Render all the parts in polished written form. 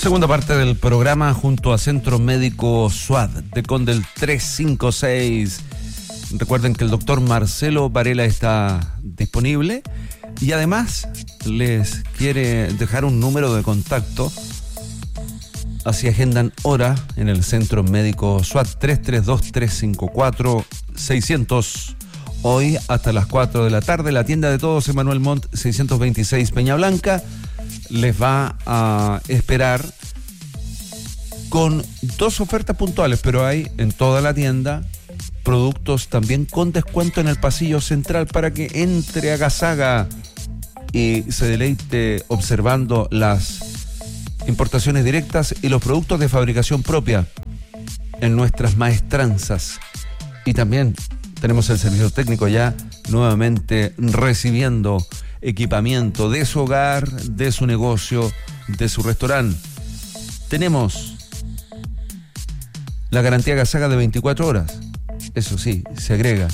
Segunda parte del programa junto a Centro Médico SUAD de Condel 356. Recuerden que el doctor Marcelo Varela está disponible y además les quiere dejar un número de contacto. Así agendan hora en el Centro Médico SUAD 332-354-600. Hoy hasta las 4 de la tarde, la tienda de todos Emanuel Montt 626 Peña Blanca les va a esperar con dos ofertas puntuales, pero hay en toda la tienda productos también con descuento en el pasillo central para que entre a Gazaga y se deleite observando las importaciones directas y los productos de fabricación propia en nuestras maestranzas. Y también tenemos el servicio técnico ya nuevamente recibiendo equipamiento de su hogar, de su negocio, de su restaurante. Tenemos la garantía Gazaga de 24 horas. Eso sí, se agrega.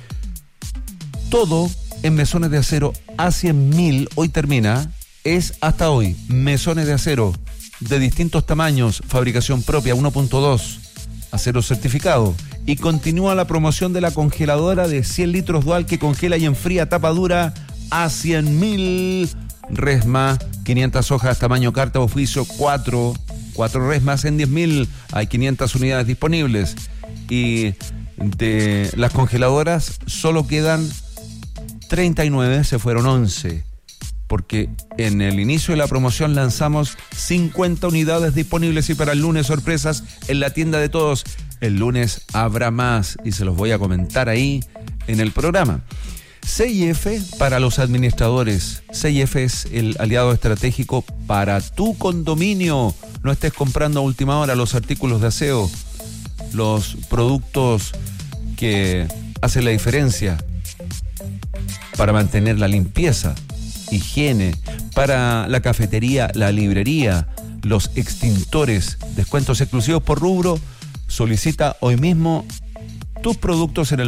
Todo en mesones de acero A100.000, hoy termina, es hasta hoy. Mesones de acero de distintos tamaños, fabricación propia, 1.2, acero certificado. Y continúa la promoción de la congeladora de 100 litros dual que congela y enfría tapa dura A100.000. Resma, 500 hojas, tamaño carta oficio, 4 resmas en 10.000. Hay 500 unidades disponibles. Y de las congeladoras solo quedan 39, se fueron 11. Porque en el inicio de la promoción lanzamos 50 unidades disponibles y para el lunes sorpresas en la tienda de todos. El lunes habrá más y se los voy a comentar ahí en el programa. CIF para los administradores. CIF es el aliado estratégico para tu condominio. No estés comprando a última hora los artículos de aseo, los productos que hacen la diferencia para mantener la limpieza, higiene, para la cafetería, la librería, los extintores, descuentos exclusivos por rubro. Solicita hoy mismo tus productos en el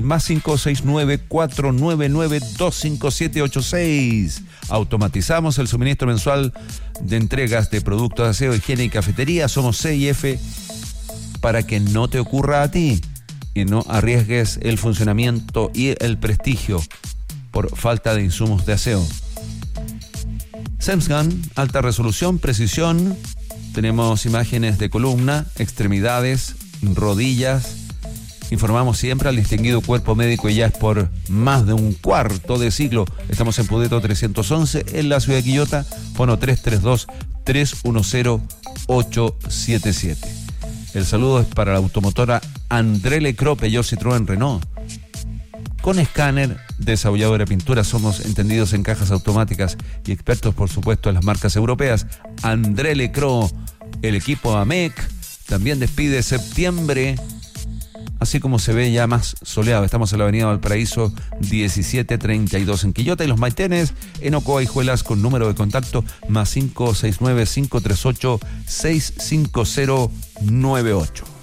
+569-499-25786. Automatizamos el suministro mensual de entregas de productos de aseo, higiene y cafetería. Somos CIF para que no te ocurra a ti y no arriesgues el funcionamiento y el prestigio por falta de insumos de aseo. Semscan, alta resolución, precisión. Tenemos imágenes de columna, extremidades, rodillas. Informamos siempre al distinguido cuerpo médico y ya es por más de un cuarto de siglo. Estamos en Pudeto 311 en la ciudad de Quillota, fono 332-310-877. El saludo es para la automotora André Lecro, Peugeot, Citroën, Renault. Con escáner, desabolladora de pintura, somos entendidos en cajas automáticas y expertos, por supuesto, en las marcas europeas. André Lecro, el equipo AMEC, también despide septiembre, así como se ve ya más soleado. Estamos en la avenida Valparaíso 1732 en Quillota y los Maitenes en Ocoa y Juelas con número de contacto +569-538-65098.